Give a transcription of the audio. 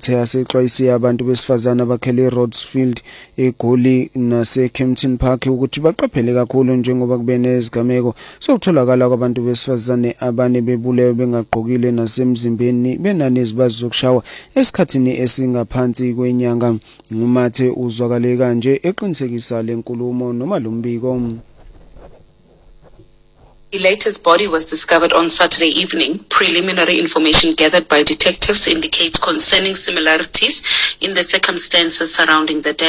Mathe yasexwayise abantu besifazana abakhele Rodsfield, eGoli naseKempton Park ukuthi baqaphele kakhulu njengoba kube nezigameko sokutholakala kwabantu besifazane abane bebulewe bengagqokile nasemzimbeni benani izibazi zokushawa esikhathini esingaphansi kwenyanga. Mathe uzwakale kanje eqinisekisa lenkulumo noma lombiko. The latest body was discovered on Saturday evening. Preliminary information gathered by detectives indicates concerning similarities in the circumstances surrounding the death.